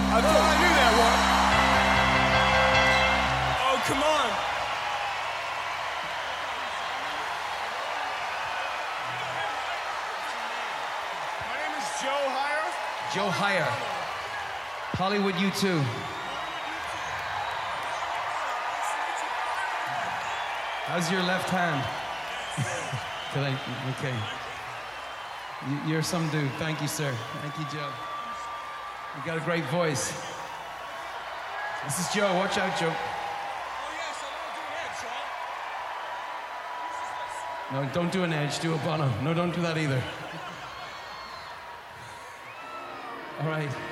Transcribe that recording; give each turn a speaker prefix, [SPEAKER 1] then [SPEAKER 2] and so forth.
[SPEAKER 1] I thought I knew that one. Oh, come on. My name is Joe Heyer.
[SPEAKER 2] Joe Heyer. Hollywood U2. How's your left hand? Okay. You're some dude. Thank you, sir. Thank you, Joe. You got a great voice. This is Joe. Watch out, Joe.
[SPEAKER 1] Oh, yes, I want to do an edge, right?
[SPEAKER 2] No, don't do an edge. Do a Bono. No, don't do that either. All right.